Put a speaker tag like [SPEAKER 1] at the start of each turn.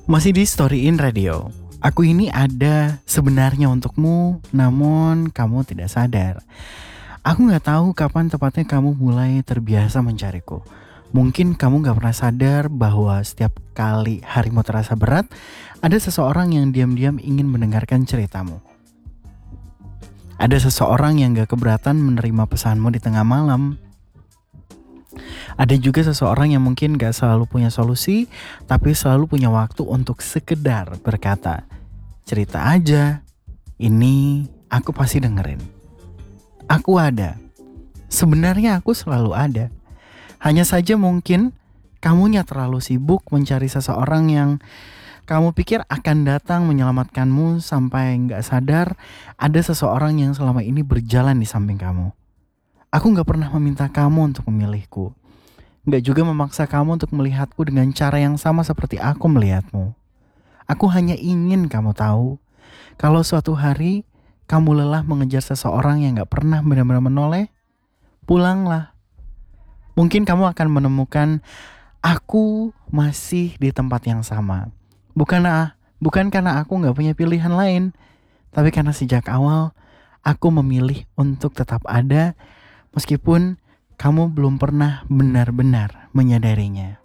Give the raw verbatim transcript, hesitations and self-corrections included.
[SPEAKER 1] Masih di Story In Radio. Aku ini ada sebenarnya untukmu, namun kamu tidak sadar. Aku gak tahu kapan tepatnya kamu mulai terbiasa mencariku. Mungkin kamu gak pernah sadar bahwa setiap kali harimu terasa berat, ada seseorang yang diam-diam ingin mendengarkan ceritamu. Ada seseorang yang gak keberatan menerima pesanmu di tengah malam. Ada juga seseorang yang mungkin gak selalu punya solusi, tapi selalu punya waktu untuk sekedar berkata, cerita aja, ini aku pasti dengerin. Aku ada. Sebenarnya aku selalu ada. Hanya saja mungkin kamunya terlalu sibuk mencari seseorang yang kamu pikir akan datang menyelamatkanmu sampai gak sadar ada seseorang yang selama ini berjalan di samping kamu. Aku gak pernah meminta kamu untuk memilihku. Gak juga memaksa kamu untuk melihatku dengan cara yang sama seperti aku melihatmu. Aku hanya ingin kamu tahu, kalau suatu hari kamu lelah mengejar seseorang yang gak pernah benar-benar menoleh, pulanglah. Mungkin kamu akan menemukan aku masih di tempat yang sama. Bukan, ah, bukan karena aku gak punya pilihan lain, tapi karena sejak awal aku memilih untuk tetap ada, meskipun kamu belum pernah benar-benar menyadarinya.